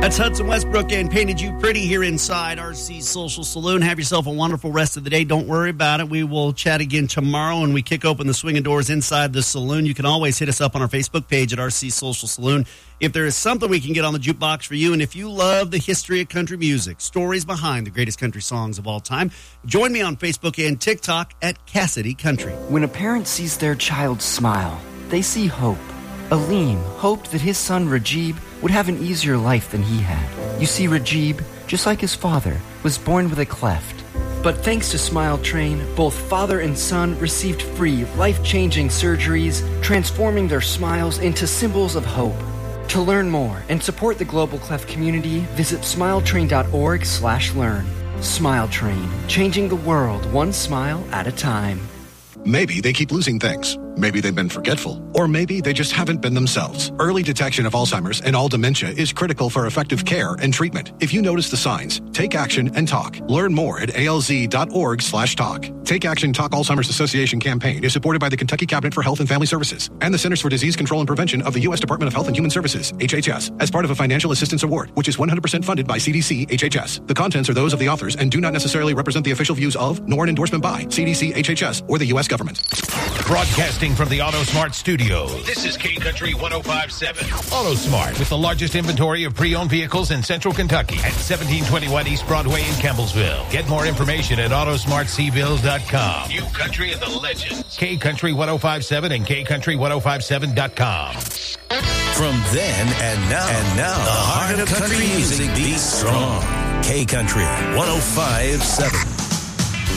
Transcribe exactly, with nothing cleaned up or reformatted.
That's Hudson Westbrook and Painted You Pretty here inside R C Social Saloon. Have yourself a wonderful rest of the day. Don't worry about it. We will chat again tomorrow when we kick open the swinging doors inside the saloon. You can always hit us up on our Facebook page at R C Social Saloon if there is something we can get on the jukebox for you. And if you love the history of country music, stories behind the greatest country songs of all time, join me on Facebook and TikTok at Cassidy Country. When a parent sees their child smile, they see hope. Aleem hoped that his son Rajib would have an easier life than he had. You see, Rajib, just like his father, was born with a cleft. But thanks to Smile Train, both father and son received free, life-changing surgeries, transforming their smiles into symbols of hope. To learn more and support the Global Cleft community, visit smiletrain.org slash learn. Smile Train, changing the world one smile at a time. Maybe they keep losing things. Maybe they've been forgetful. Or maybe they just haven't been themselves. Early detection of Alzheimer's and all dementia is critical for effective care and treatment. If you notice the signs, take action and talk. Learn more at alz.org slash talk. Take Action Talk Alzheimer's Association campaign is supported by the Kentucky Cabinet for Health and Family Services and the Centers for Disease Control and Prevention of the U S Department of Health and Human Services, H H S, as part of a financial assistance award, which is one hundred percent funded by C D C H H S. The contents are those of the authors and do not necessarily represent the official views of, nor an endorsement by, C D C H H S or the U S government. Broadcasting from the AutoSmart Studios, this is K Country one oh five point seven. AutoSmart, with the largest inventory of pre-owned vehicles in Central Kentucky at seventeen twenty-one East Broadway in Campbellsville. Get more information at autosmart c bills dot com. New Country and the Legends. K Country one oh five point seven and k country ten fifty-seven dot com. From then and now, and now, the heart of country music beats strong. K Country one oh five point seven.